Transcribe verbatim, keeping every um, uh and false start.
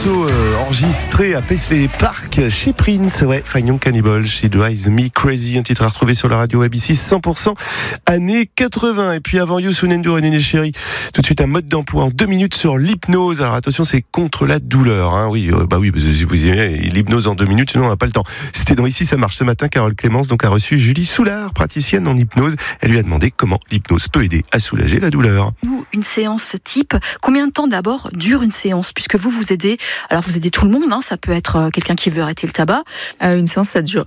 morceau euh, enregistré à Paisley Park chez Prince, ouais, Fine Young Cannibal, She Drives Me Crazy, un titre à retrouver sur la radio A B C cent pour cent années quatre-vingts. Et puis avant Youssou N'Dour et Néné Chéri, tout de suite un mode d'emploi en deux minutes sur l'hypnose. Alors attention, c'est contre la douleur, hein. Oui, euh, bah oui, parce que si vous aimez l'hypnose en deux minutes, sinon on n'a pas le temps. C'était dans Ici ça marche ce matin. Carole Clémence donc a reçu Julie Soulard, praticienne en hypnose. Elle lui a demandé comment l'hypnose peut aider à soulager la douleur. Une séance type, combien de temps d'abord dure une séance? Puisque vous, vous aidez, alors vous aidez tout le monde, hein, ça peut être quelqu'un qui veut arrêter le tabac. Euh, une séance, ça dure